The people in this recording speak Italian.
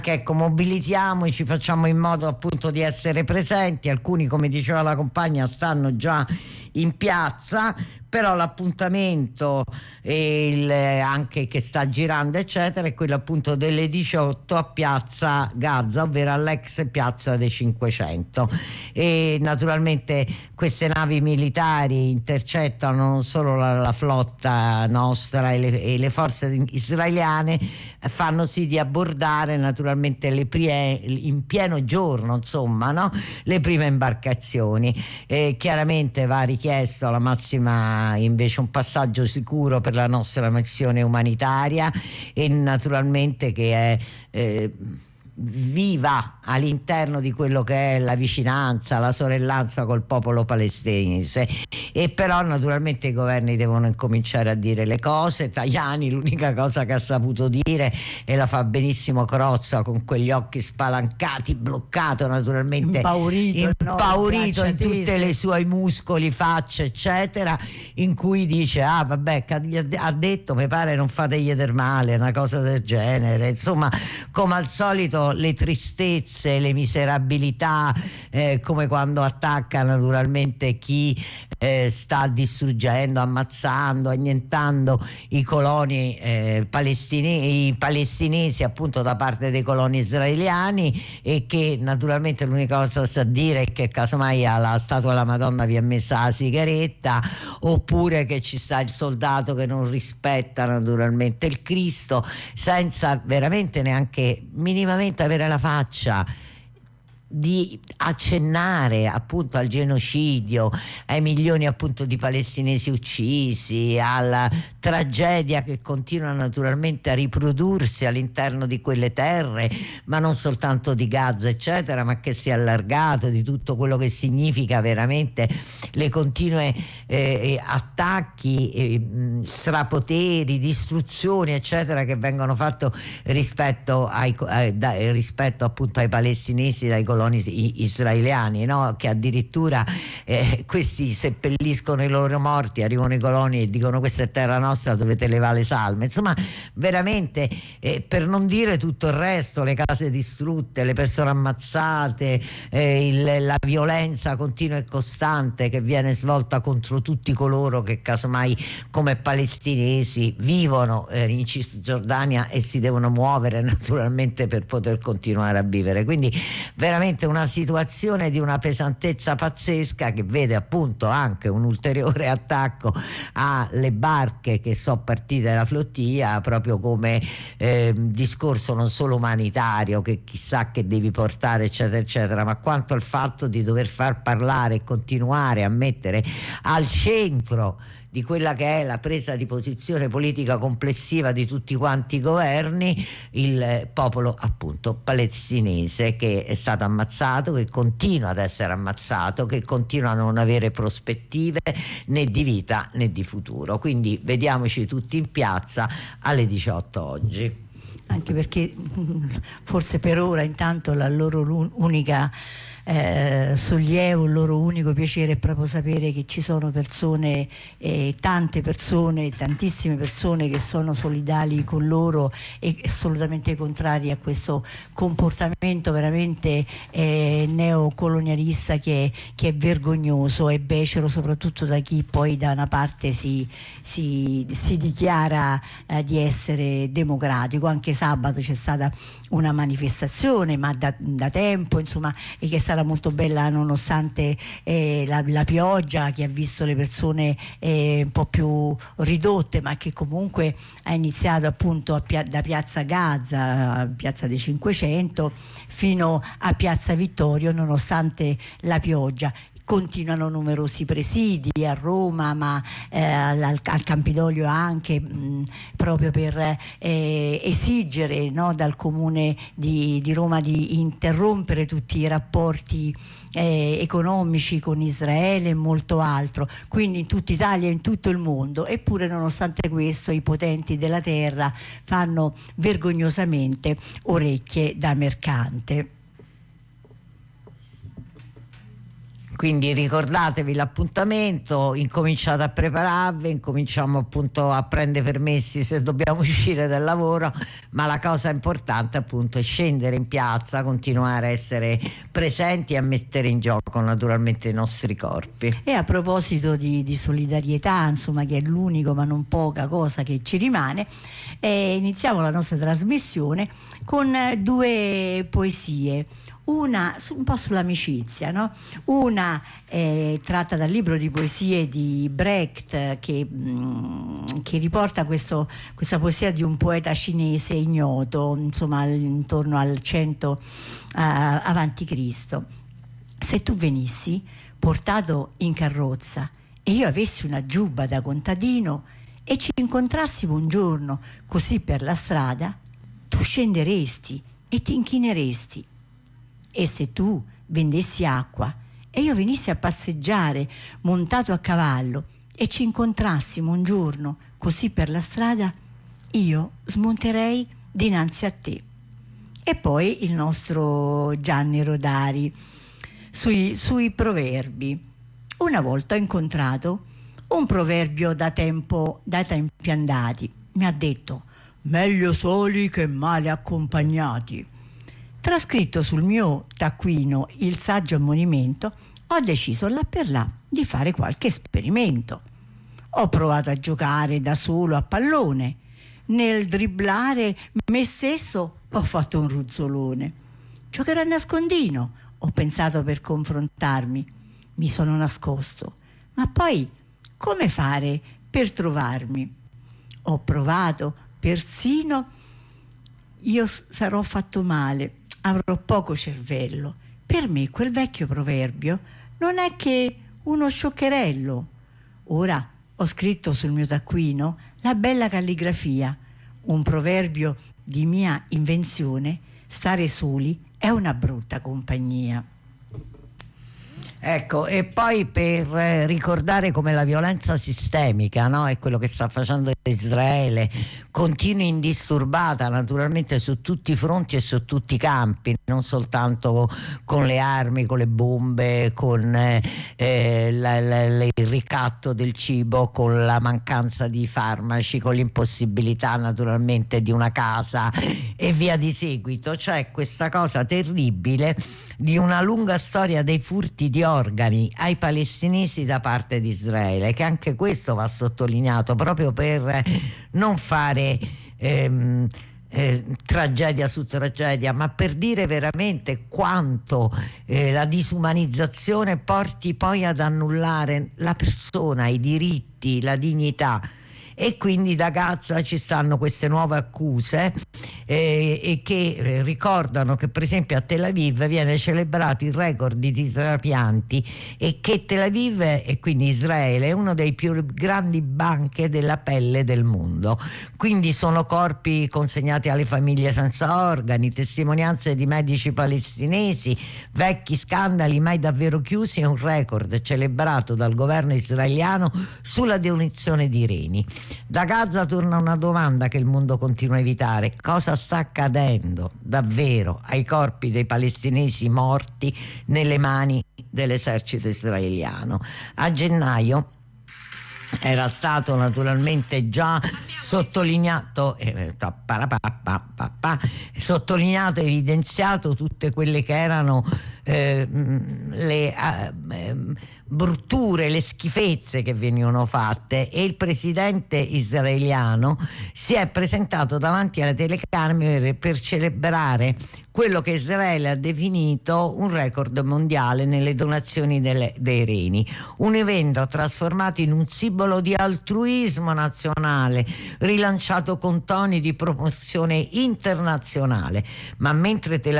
ecco, mobilitiamoci, facciamo in modo appunto di essere presenti. Alcuni, come diceva la compagna, stanno già in piazza, però l'appuntamento anche che sta girando eccetera è quello appunto delle 18 a Piazza Gazza, ovvero all'ex Piazza dei 500, e naturalmente queste navi militari intercettano non solo la flotta nostra e le forze israeliane, fanno sì di abbordare naturalmente in pieno giorno, insomma, no? Le prime imbarcazioni. Chiaramente va richiesto alla massima invece un passaggio sicuro per la nostra missione umanitaria, e naturalmente che è viva all'interno di quello che è la vicinanza, la sorellanza col popolo palestinese. E però naturalmente i governi devono incominciare a dire le cose. Tajani l'unica cosa che ha saputo dire, e la fa benissimo Crozza, con quegli occhi spalancati, bloccato naturalmente, impaurito in tutti i suoi muscoli, faccia eccetera, in cui dice vabbè, ha detto mi pare non fategli del male, una cosa del genere. Insomma, come al solito le tristezze, le miserabilità, come quando attacca naturalmente chi sta distruggendo, ammazzando, annientando i coloni i palestinesi appunto da parte dei coloni israeliani, e che naturalmente l'unica cosa sa dire è che casomai alla statua della Madonna vi è messa la sigaretta, oppure che ci sta il soldato che non rispetta naturalmente il Cristo, senza veramente neanche minimamente avere la faccia di accennare appunto al genocidio, ai milioni appunto di palestinesi uccisi, alla tragedia che continua naturalmente a riprodursi all'interno di quelle terre, ma non soltanto di Gaza eccetera, ma che si è allargato, di tutto quello che significa veramente le continue attacchi, strapoteri, distruzioni eccetera che vengono fatti rispetto appunto ai palestinesi dai coloni israeliani, no? Che addirittura questi seppelliscono i loro morti, arrivano i coloni e dicono questa è terra nostra, dovete levare le salme. Insomma, veramente, per non dire tutto il resto, le case distrutte, le persone ammazzate, la violenza continua e costante che viene svolta contro tutti coloro che casomai come palestinesi vivono in Cisgiordania e si devono muovere naturalmente per poter continuare a vivere. Quindi veramente una situazione di una pesantezza pazzesca, che vede appunto anche un ulteriore attacco alle barche che sono partite dalla flottiglia, proprio come discorso non solo umanitario, che chissà che devi portare eccetera eccetera, ma quanto al fatto di dover far parlare e continuare a mettere al centro di quella che è la presa di posizione politica complessiva di tutti quanti i governi il popolo appunto palestinese, che è stato ammazzato, che continua ad essere ammazzato, che continua a non avere prospettive né di vita né di futuro. Quindi vediamoci tutti in piazza alle 18 oggi. Anche perché forse per ora intanto la loro unica sollievo, il loro unico piacere è proprio sapere che ci sono persone, tante persone, tantissime persone che sono solidali con loro e assolutamente contrari a questo comportamento veramente neocolonialista che è vergognoso e becero, soprattutto da chi poi da una parte si dichiara di essere democratico. Anche sabato c'è stata una manifestazione, ma da tempo, insomma, e che è stata molto bella nonostante la pioggia che ha visto le persone un po' più ridotte, ma che comunque ha iniziato appunto da Piazza Gazza, Piazza dei 500, fino a Piazza Vittorio, nonostante la pioggia. Continuano numerosi presidi a Roma, ma al Campidoglio anche, proprio per esigere, no, dal Comune di Roma di interrompere tutti i rapporti economici con Israele e molto altro, quindi in tutta Italia e in tutto il mondo. Eppure nonostante questo i potenti della terra fanno vergognosamente orecchie da mercante. Quindi ricordatevi l'appuntamento, incominciate a prepararvi, incominciamo appunto a prendere permessi se dobbiamo uscire dal lavoro, ma la cosa importante appunto è scendere in piazza, continuare a essere presenti e a mettere in gioco naturalmente i nostri corpi. E a proposito di solidarietà, insomma, che è l'unico ma non poca cosa che ci rimane, iniziamo la nostra trasmissione con due poesie. Una un po' sull'amicizia, no? Una tratta dal libro di poesie di Brecht che riporta questa poesia di un poeta cinese ignoto, insomma intorno al 100 avanti Cristo. Se tu venissi portato in carrozza e io avessi una giubba da contadino e ci incontrassimo un giorno così per la strada, tu scenderesti e ti inchineresti. E se tu vendessi acqua e io venissi a passeggiare montato a cavallo e ci incontrassimo un giorno così per la strada, io smonterei dinanzi a te. E poi il nostro Gianni Rodari sui proverbi. Una volta ho incontrato un proverbio da tempi andati. Mi ha detto: meglio soli che male accompagnati. Trascritto sul mio taccuino il saggio ammonimento, ho deciso là per là di fare qualche esperimento. Ho provato a giocare da solo a pallone. Nel dribblare me stesso ho fatto un ruzzolone. Giocare a nascondino, ho pensato per confrontarmi. Mi sono nascosto. Ma poi come fare per trovarmi? Ho provato persino. Io sarò fatto male. Avrò poco cervello. Per me quel vecchio proverbio non è che uno scioccherello. Ora ho scritto sul mio taccuino la bella calligrafia, un proverbio di mia invenzione: stare soli è una brutta compagnia. Ecco, e poi per ricordare come la violenza sistemica, no, è quello che sta facendo Israele, continui indisturbata naturalmente su tutti i fronti e su tutti i campi, non soltanto con le armi, con le bombe, con il ricatto del cibo, con la mancanza di farmaci, con l'impossibilità naturalmente di una casa e via di seguito. C'è questa cosa terribile di una lunga storia dei furti di organi ai palestinesi da parte di Israele, che anche questo va sottolineato proprio per non fare tragedia su tragedia, ma per dire veramente quanto la disumanizzazione porti poi ad annullare la persona, i diritti, la dignità. E quindi da Gaza ci stanno queste nuove accuse e che ricordano che per esempio a Tel Aviv viene celebrato il record di trapianti e che Tel Aviv e quindi Israele è uno dei più grandi banche della pelle del mondo. Quindi sono corpi consegnati alle famiglie senza organi, testimonianze di medici palestinesi, vecchi scandali mai davvero chiusi e un record celebrato dal governo israeliano sulla donazione di reni. Da Gaza torna una domanda che il mondo continua a evitare: cosa sta accadendo davvero ai corpi dei palestinesi morti nelle mani dell'esercito israeliano? A gennaio era stato naturalmente già sottolineato e evidenziato tutte quelle che erano le brutture, le schifezze che venivano fatte, e il presidente israeliano si è presentato davanti alle telecamere per celebrare quello che Israele ha definito un record mondiale nelle donazioni dei reni, un evento trasformato in un simbolo di altruismo nazionale, rilanciato con toni di promozione internazionale. Ma mentre Tel